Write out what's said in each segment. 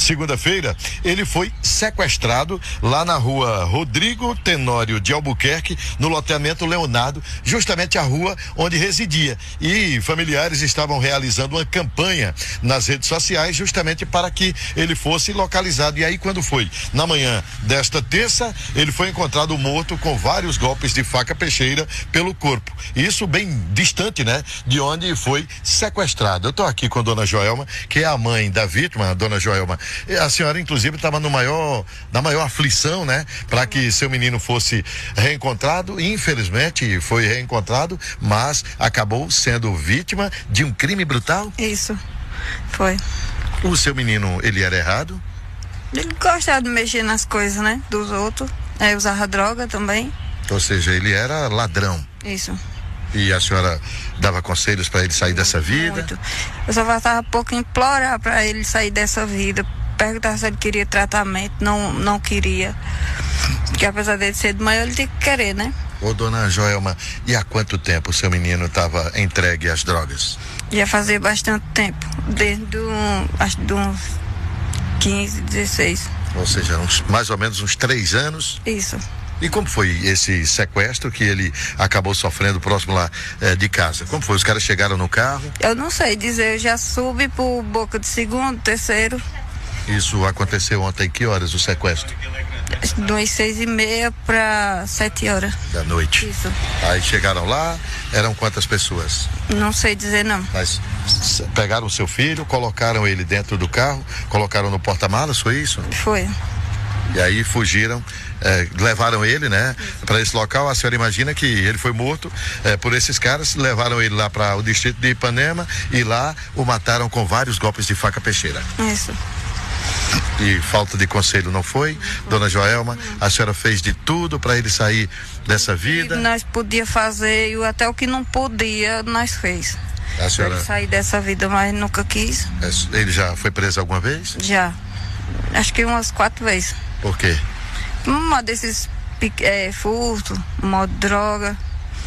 segunda-feira, ele foi sequestrado lá na rua Rodrigo Tenório de Albuquerque, no loteamento Leonardo, justamente a rua onde residia. E familiares estavam realizando uma campanha nas redes sociais justamente para que ele fosse localizado. E aí, quando foi na manhã desta terça, ele foi encontrado morto com vários golpes de faca peixeira pelo corpo. Isso bem distante, né, de onde foi sequestrado. Eu estou aqui com a dona Joelma, que é a mãe da vítima, a dona Joelma. A senhora, inclusive, estava na maior aflição, né, para que seu menino fosse reencontrado. Infelizmente, foi reencontrado, mas acabou sendo vítima de um crime brutal? Isso, foi. O seu menino, ele era errado? Ele gostava de mexer nas coisas, né, dos outros. Usava droga também. Ou seja, ele era ladrão. Isso. E a senhora dava conselhos para ele sair dessa vida? Muito. Eu só faltava pouco implorar para ele sair dessa vida. Perguntar se ele queria tratamento, não queria. Porque apesar dele ser de manhã, ele tinha que querer, né? Ô, dona Joelma, e há quanto tempo o seu menino estava entregue às drogas? Já fazia bastante tempo. Desde acho de uns 15, 16. Ou seja, mais ou menos uns 3 anos? Isso. E como foi esse sequestro que ele acabou sofrendo próximo lá de casa? Como foi? Os caras chegaram no carro? Eu não sei dizer, eu já subi por boca de segundo, terceiro. Isso aconteceu ontem, que horas o sequestro? De umas 6h30 para 7 horas. Da noite. Isso. Aí chegaram lá, eram quantas pessoas? Não sei dizer não. Mas pegaram o seu filho, colocaram ele dentro do carro, colocaram no porta-malas, foi isso? Foi. E aí fugiram, levaram ele, né, para esse local. A senhora imagina que ele foi morto por esses caras, levaram ele lá para o distrito de Ipanema e lá o mataram com vários golpes de faca peixeira. Isso. E falta de conselho não foi, dona Joelma? A senhora fez de tudo para ele sair dessa vida? Nós podíamos fazer, e até o que não podia, nós fez. A senhora... Ele sair dessa vida, mas nunca quis. Ele já foi preso alguma vez? Já. Acho que umas 4 vezes. Por quê? Uma desses furto, modo droga.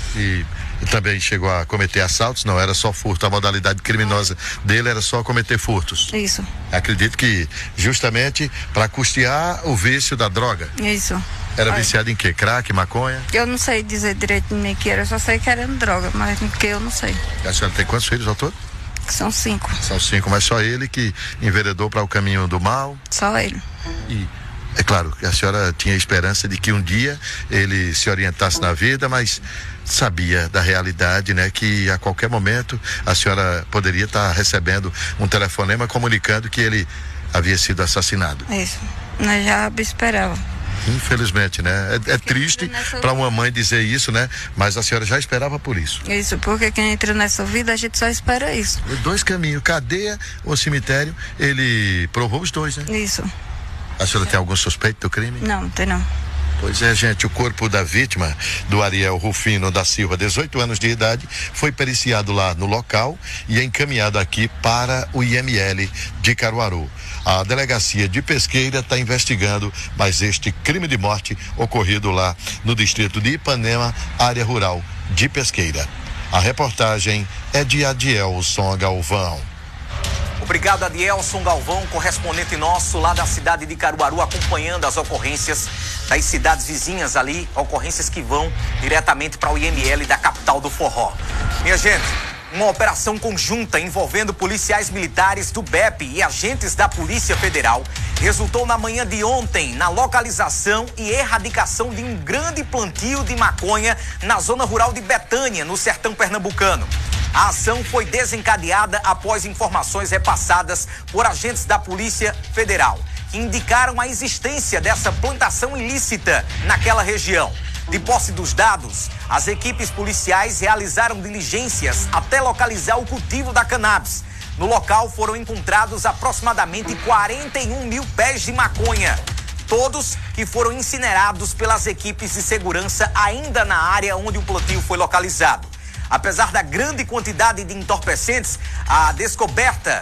E também chegou a cometer assaltos? Não, era só furto. A modalidade criminosa dele era só cometer furtos. Isso. Acredito que justamente para custear o vício da droga. Isso. Era viciado em quê? Crack, maconha? Eu não sei dizer direito nem que era, eu só sei que era droga, mas que eu não sei. A senhora tem quantos filhos ao todo? São 5. São 5, mas só ele que enveredou para o caminho do mal? Só ele. E é claro que a senhora tinha esperança de que um dia ele se orientasse na vida, mas sabia da realidade, né? Que a qualquer momento a senhora poderia estar recebendo um telefonema comunicando que ele havia sido assassinado. Isso, nós já esperava. Infelizmente, né? É triste para uma mãe dizer isso, né? Mas a senhora já esperava por isso. Isso, porque quem entra nessa vida, a gente só espera isso. 2 caminhos, cadeia ou cemitério, ele provou os 2, né? Isso. A senhora tem algum suspeito do crime? Não, não tem não. Pois é, gente, o corpo da vítima, do Ariel Rufino da Silva, 18 anos de idade, foi periciado lá no local e encaminhado aqui para o IML de Caruaru. A delegacia de Pesqueira está investigando mais este crime de morte ocorrido lá no distrito de Ipanema, área rural de Pesqueira. A reportagem é de Adielson Galvão. Obrigado, Adielson Galvão, correspondente nosso lá da cidade de Caruaru, acompanhando as ocorrências das cidades vizinhas ali, ocorrências que vão diretamente para o IML da capital do forró. Minha gente, uma operação conjunta envolvendo policiais militares do BEP e agentes da Polícia Federal resultou na manhã de ontem na localização e erradicação de um grande plantio de maconha na zona rural de Betânia, no sertão pernambucano. A ação foi desencadeada após informações repassadas por agentes da Polícia Federal, que indicaram a existência dessa plantação ilícita naquela região. De posse dos dados, as equipes policiais realizaram diligências até localizar o cultivo da cannabis. No local foram encontrados aproximadamente 41 mil pés de maconha, todos que foram incinerados pelas equipes de segurança ainda na área onde o plantio foi localizado. Apesar da grande quantidade de entorpecentes, a descoberta,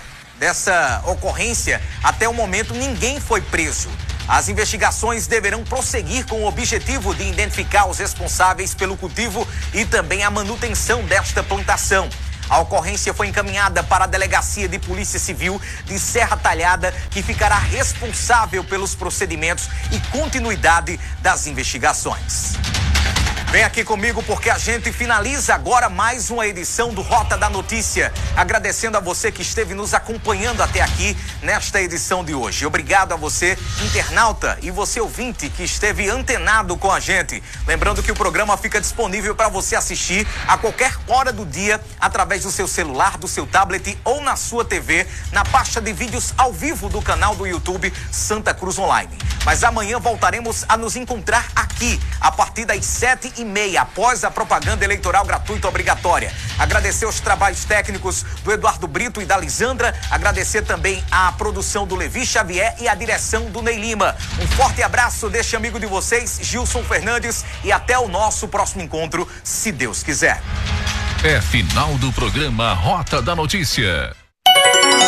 dessa ocorrência, até o momento ninguém foi preso. As investigações deverão prosseguir com o objetivo de identificar os responsáveis pelo cultivo e também a manutenção desta plantação. A ocorrência foi encaminhada para a Delegacia de Polícia Civil de Serra Talhada, que ficará responsável pelos procedimentos e continuidade das investigações. Vem aqui comigo porque a gente finaliza agora mais uma edição do Rota da Notícia. Agradecendo a você que esteve nos acompanhando até aqui nesta edição de hoje. Obrigado a você, internauta, e você ouvinte que esteve antenado com a gente. Lembrando que o programa fica disponível para você assistir a qualquer hora do dia através do seu celular, do seu tablet ou na sua TV, na pasta de vídeos ao vivo do canal do YouTube Santa Cruz Online. Mas amanhã voltaremos a nos encontrar aqui a partir das 7h30, após a propaganda eleitoral gratuita obrigatória. Agradecer os trabalhos técnicos do Eduardo Brito e da Lisandra, agradecer também a produção do Levi Xavier e a direção do Ney Lima. Um forte abraço deste amigo de vocês, Gilson Fernandes, e até o nosso próximo encontro, se Deus quiser. É final do programa Rota da Notícia.